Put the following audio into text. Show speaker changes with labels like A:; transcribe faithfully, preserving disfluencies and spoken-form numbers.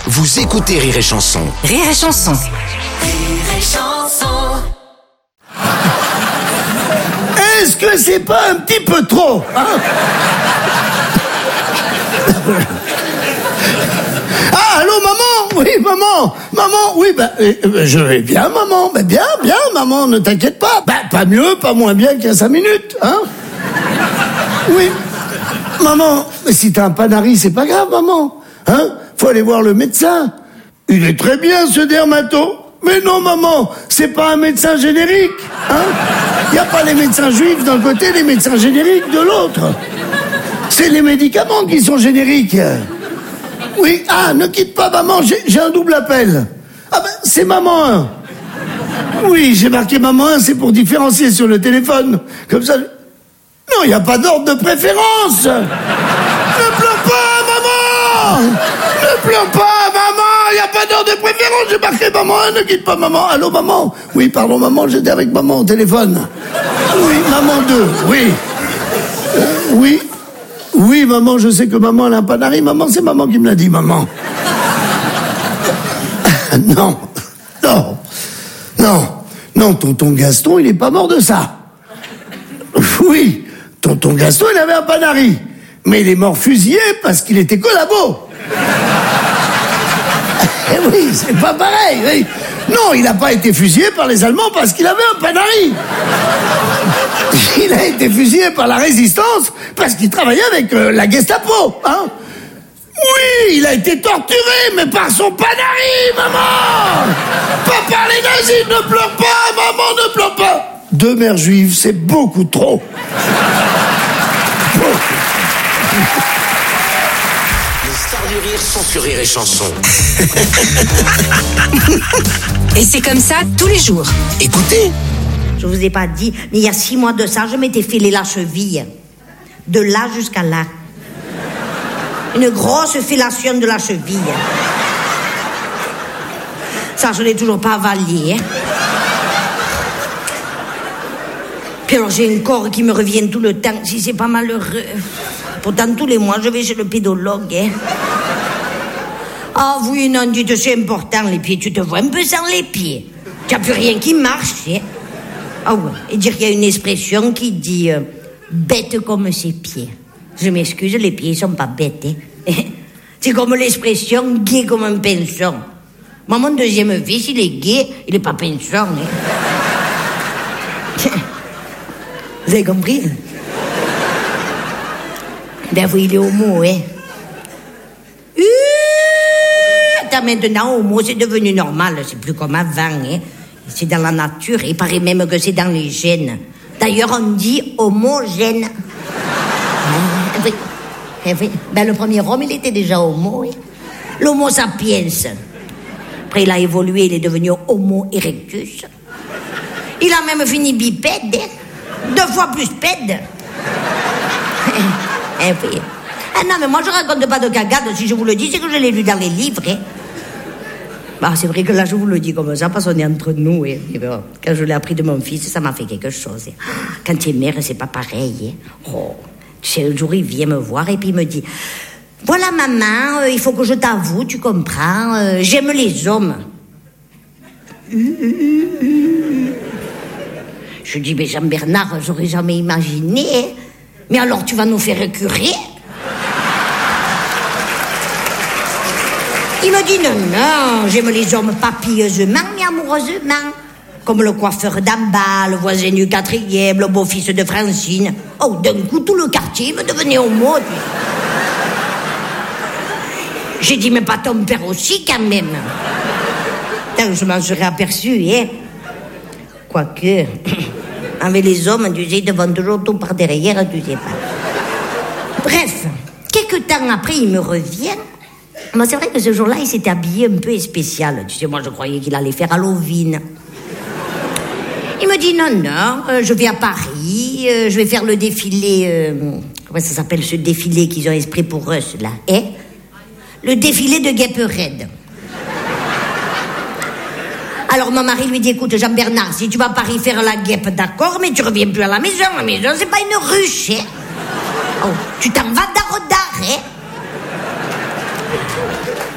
A: Vous écoutez Rire et Chanson.
B: Rire et Chanson.
C: Rire et Chanson.
D: Est-ce que c'est pas un petit peu trop, hein? Ah, allô, maman? Oui, maman. Maman, oui, ben, euh, je vais bien, maman. Ben, bien, bien, maman, ne t'inquiète pas. Ben, pas mieux, pas moins bien qu'il y a cinq minutes, hein? Oui. Maman, mais si t'as un panari, c'est pas grave, maman. Hein? Faut aller voir le médecin. Il est très bien, ce dermato. Mais non, maman, c'est pas un médecin générique, hein? Y a pas les médecins juifs d'un côté, les médecins génériques de l'autre. C'est les médicaments qui sont génériques. Oui, ah, ne quitte pas, maman, j'ai, j'ai un double appel. Ah ben, c'est maman un. Oui, j'ai marqué maman un, c'est pour différencier sur le téléphone. Comme ça... Non, il n'y a pas d'ordre de préférence. Ne pleure pas, maman. Ne pleure pas, maman. Il n'y a pas d'ordre de préférence. J'ai marqué maman un, ne quitte pas maman. Allô, maman? Oui, pardon, maman, j'étais avec maman au téléphone. Oui, maman deux, oui. Euh, oui. Oui, maman, je sais que maman, elle a un panari. Maman, c'est maman qui me l'a dit, maman. Non, non, non, non, tonton Gaston, il n'est pas mort de ça. Oui, tonton Gaston, il avait un panari. Mais il est mort fusillé parce qu'il était collabo. Eh oui, c'est pas pareil, oui. Non, il n'a pas été fusillé par les Allemands parce qu'il avait un panari. Il a été fusillé par la résistance parce qu'il travaillait avec euh, la Gestapo, hein. Oui, il a été torturé, mais par son panari, maman. Pas par les nazis, ne pleure pas, maman, ne pleure pas. Deux mères juives, c'est beaucoup trop.
A: Les stars du rire sont sur Rire et Chanson.
B: Et c'est comme ça tous les jours.
A: Écoutez.
E: Je vous ai pas dit, mais il y a six mois de ça, je m'étais filé la cheville. De là jusqu'à là. Une grosse fellation de la cheville. Ça, je l'ai toujours pas avalé. Hein. Puis alors, j'ai un corps qui me revient tout le temps, si c'est pas malheureux. Pourtant, tous les mois, je vais chez le pédologue. Hein. Ah oui, non, dites, c'est important, les pieds. Tu te vois un peu sans les pieds. Tu n'as plus rien qui marche. Hein. Ah ouais, et dire qu'il y a une expression qui dit euh, bête comme ses pieds. Je m'excuse, les pieds, ils sont pas bêtes. Hein. C'est comme l'expression gay comme un pinson. Moi, mon deuxième fils, il est gay, il est pas pinson. Hein. Vous avez compris? Ben oui, il est homo, hein. Attends, maintenant, homo, c'est devenu normal, c'est plus comme avant, hein. C'est dans la nature, il paraît même que c'est dans les gènes. D'ailleurs, on dit homogène. Ah, oui. Eh oui. Ben, le premier homme, il était déjà homo. Oui. L'homo sapiens. Après, il a évolué, il est devenu homo erectus. Il a même fini bipède. Hein. Deux fois plus pède. Eh oui. Ah non, mais moi, je raconte pas de cagade. Si je vous le dis, c'est que je l'ai lu dans les livres. Hein. Bah, c'est vrai que là, je vous le dis comme ça, parce qu'on est entre nous. Et, et bon, quand je l'ai appris de mon fils, ça m'a fait quelque chose. Et, quand tu es mère, c'est pas pareil. Et, oh, tu sais, un jour, il vient me voir et puis il me dit, voilà, maman, euh, il faut que je t'avoue, tu comprends, euh, j'aime les hommes. Je dis, mais Jean-Bernard, j'aurais jamais imaginé. Mais alors, tu vas nous faire écurer? Il me dit non, non, j'aime les hommes pas pieusement, mais amoureusement. Comme le coiffeur d'en bas, le voisin du quatrième, le beau-fils de Francine. Oh, d'un coup, tout le quartier me devenait homo. J'ai dit, mais pas ton père aussi, quand même. Tant je m'en serais aperçu, hein. Quoique, avec les hommes, tu sais, ils te vont toujours tout par derrière, tu sais pas. Bref, quelques temps après, il me revient. Moi, c'est vrai que ce jour-là, il s'était habillé un peu spécial. Tu sais, moi, je croyais qu'il allait faire Halloween. Il me dit, non, non, euh, je vais à Paris, euh, je vais faire le défilé... Euh, comment ça s'appelle, ce défilé qu'ils ont esprit pour eux, là, hein? Le défilé de Guêpe-Raide. Alors, mon mari lui dit, écoute, Jean-Bernard, si tu vas à Paris faire la guêpe, d'accord, mais tu reviens plus à la maison. La maison, c'est pas une ruche, hein? Oh, tu t'en vas d'Arodar, hein?